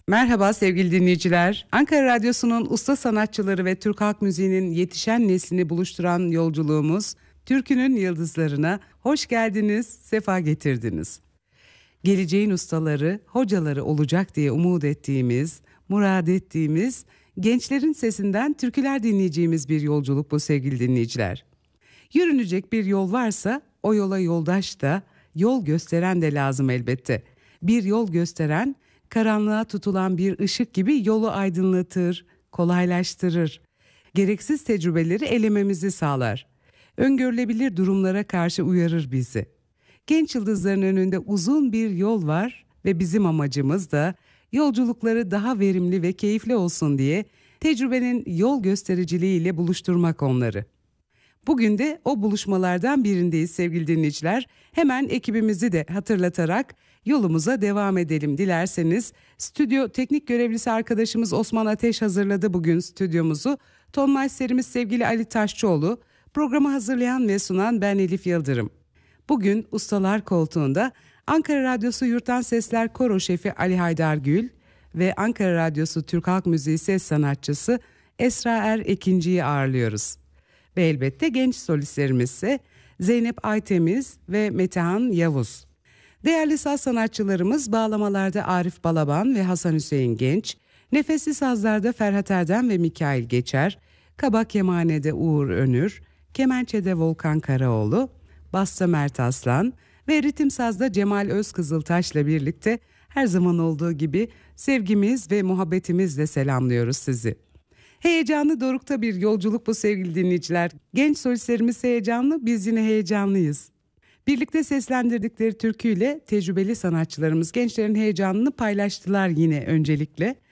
Merhaba sevgili dinleyiciler. Ankara Radyosu'nun usta sanatçıları ve Türk halk müziğinin yetişen neslini buluşturan yolculuğumuz Türkünün Yıldızlarına hoş geldiniz, sefa getirdiniz. Geleceğin ustaları, hocaları olacak diye umut ettiğimiz, murad ettiğimiz, gençlerin sesinden türküler dinleyeceğimiz bir yolculuk bu sevgili dinleyiciler. Yürünecek bir yol varsa o yola yoldaş da, yol gösteren de lazım elbette. Bir yol gösteren, karanlığa tutulan bir ışık gibi yolu aydınlatır, kolaylaştırır. Gereksiz tecrübeleri elememizi sağlar. Öngörülebilir durumlara karşı uyarır bizi. Genç yıldızların önünde uzun bir yol var ve bizim amacımız da yolculukları daha verimli ve keyifli olsun diye tecrübenin yol göstericiliğiyle buluşturmak onları. Bugün de o buluşmalardan birindeyiz sevgili dinleyiciler. Hemen ekibimizi de hatırlatarak yolumuza devam edelim dilerseniz. Stüdyo teknik görevlisi arkadaşımız Osman Ateş hazırladı bugün stüdyomuzu. Ton masterimiz sevgili Ali Taşçıoğlu. Programı hazırlayan ve sunan ben Elif Yıldırım. Bugün ustalar koltuğunda Ankara Radyosu Yurttan Sesler Koro Şefi Ali Haydar Gül ve Ankara Radyosu Türk Halk Müziği ses sanatçısı Esra Er Ekinci'yi ağırlıyoruz. Ve elbette genç solistlerimiz ise Zeynep Aytemiz ve Metehan Yavuz. Değerli saz sanatçılarımız bağlamalarda Arif Balaban ve Hasan Hüseyin Genç, nefesli sazlarda Ferhat Erdem ve Mikail Geçer, kabak kemanede Uğur Önür, kemençede Volkan Karaoğlu, basta Mert Aslan ve ritim sazda Cemal Özkızıltaş'la birlikte her zaman olduğu gibi sevgimiz ve muhabbetimizle selamlıyoruz sizi. Heyecanlı dorukta bir yolculuk bu sevgili dinleyiciler. Genç solistlerimiz heyecanlı, biz yine heyecanlıyız. Birlikte seslendirdikleri türküyle tecrübeli sanatçılarımız gençlerin heyecanını paylaştılar yine öncelikle.